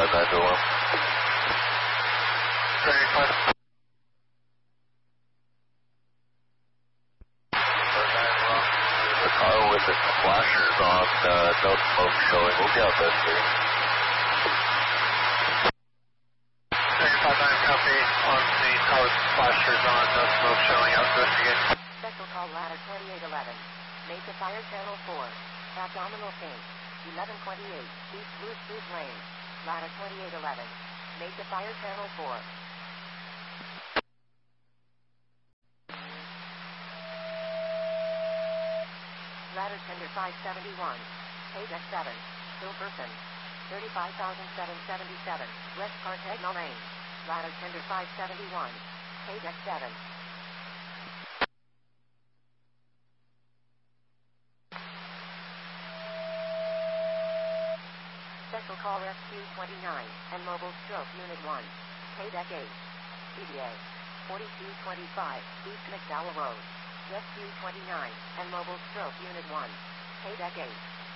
9 to 1. Very fine. The car with its flashers on, no smoke showing. We'll be out there soon. 359 copy on the car with flashers on, no smoke showing. Out to investigate. Special call ladder 2811. Made to fire channel 4. Abdominal change. 1128. East Blue Street Lane. Ladder 2811. Made to fire channel 4. Ladder tender 571. Page X7. Still person. 35,777. West Cartagena Lane. Ladder tender 571. Page X7. Special call Rescue 29 and Mobile Stroke Unit 1. Page X8. CDA 4225 East McDowell Road. Rescue 29 and Mobile Stroke Unit 1. Page X8.